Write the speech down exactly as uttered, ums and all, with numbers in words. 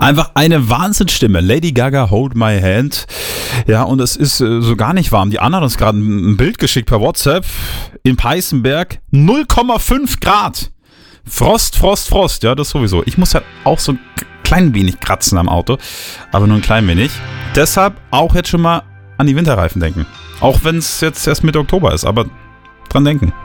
Einfach eine Wahnsinnsstimme. Lady Gaga, Hold My Hand. Ja, und es ist äh, so gar nicht warm. Die Anna hat uns gerade ein, ein Bild geschickt per WhatsApp. In Peißenberg null Komma fünf Grad. Frost, Frost, Frost. Ja, das sowieso. Ich muss halt auch so ein klein wenig kratzen am Auto. Aber nur ein klein wenig. Deshalb auch jetzt schon mal an die Winterreifen denken. Auch wenn es jetzt erst Mitte Oktober ist. Aber dran denken.